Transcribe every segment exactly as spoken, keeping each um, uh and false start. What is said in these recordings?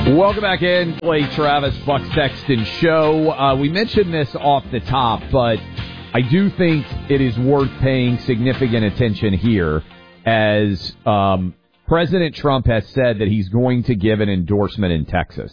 Welcome back in. Blake Travis, Buck Sexton Show. Uh, we mentioned this off the top, but I do think it is worth paying significant attention here as um, President Trump has said that he's going to give an endorsement in Texas.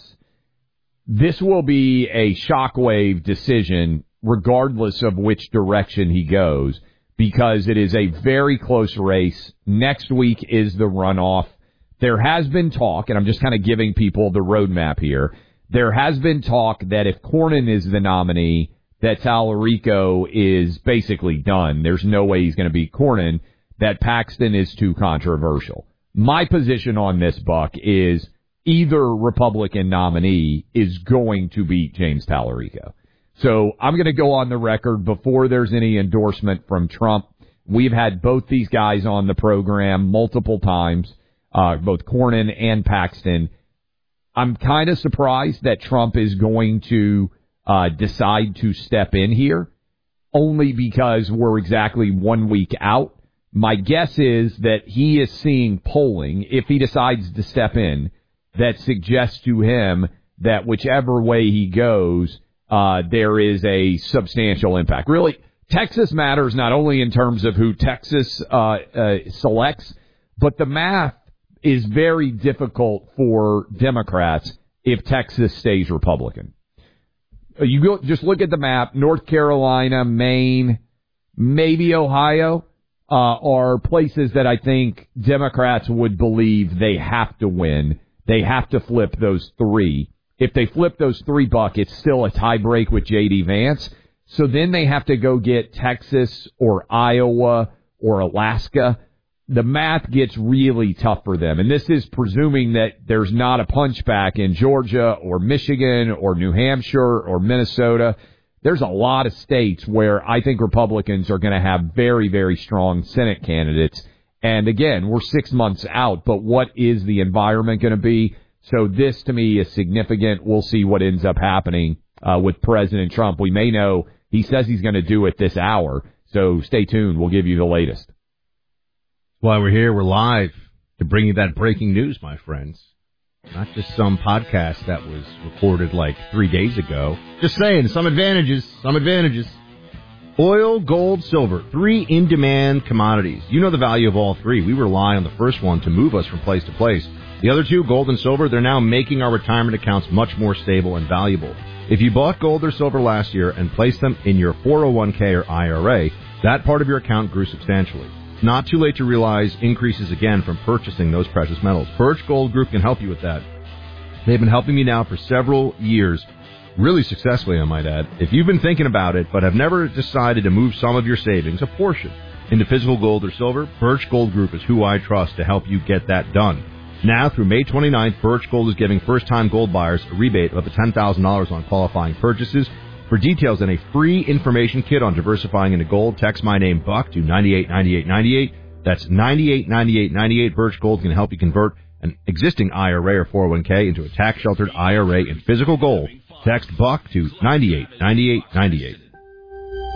This will be a shockwave decision regardless of which direction he goes, because it is a very close race. Next week is the runoff. There has been talk, and I'm just kind of giving people the roadmap here. There has been talk that if Cornyn is the nominee, that Tallarico is basically done. There's no way he's going to beat Cornyn, that Paxton is too controversial. My position on this, Buck, is either Republican nominee is going to beat James Tallarico. So I'm going to go on the record before there's any endorsement from Trump. We've had both these guys on the program multiple times. Uh, both Cornyn and Paxton. I'm kind of surprised that Trump is going to uh, decide to step in here, only because we're exactly one week out. My guess is that he is seeing polling, if he decides to step in, that suggests to him that whichever way he goes, uh, there is a substantial impact. Really, Texas matters not only in terms of who Texas uh, uh, selects, but the math is very difficult for Democrats if Texas stays Republican. You go, just look at the map. North Carolina, Maine, maybe Ohio uh, are places that I think Democrats would believe they have to win. They have to flip those three. If they flip those three, Buck, it's still a tie break with J D. Vance. So then they have to go get Texas or Iowa or Alaska. The math gets really tough for them. And this is presuming that there's not a punchback in Georgia or Michigan or New Hampshire or Minnesota. There's a lot of states where I think Republicans are going to have very, very strong Senate candidates. And again, we're six months out, but what is the environment going to be? So this, to me, is significant. We'll see what ends up happening uh, with President Trump. We may know he says he's going to do it this hour. So stay tuned. We'll give you the latest. While we're here, we're live to bring you that breaking news, my friends. Not just some podcast that was recorded like three days ago. Just saying, some advantages, some advantages. Oil, gold, silver, three in-demand commodities. You know the value of all three. We rely on the first one to move us from place to place. The other two, gold and silver, they're now making our retirement accounts much more stable and valuable. If you bought gold or silver last year and placed them in your four oh one k or I R A, that part of your account grew substantially. Not too late to realize increases again from purchasing those precious metals. Birch Gold Group can help you with that. They've been helping me now for several years, really successfully, I might add. If you've been thinking about it but have never decided to move some of your savings, a portion, into physical gold or silver, Birch Gold Group is who I trust to help you get that done. Now, through May twenty-ninth, Birch Gold is giving first-time gold buyers a rebate of up to ten thousand dollars on qualifying purchases. For details and a free information kit on diversifying into gold, text my name, Buck, to nine eight nine eight nine eight. That's nine eight nine eight nine eight. Birch Gold can help you convert an existing I R A or four oh one k into a tax-sheltered I R A in physical gold. Text Buck to nine eight nine eight nine eight.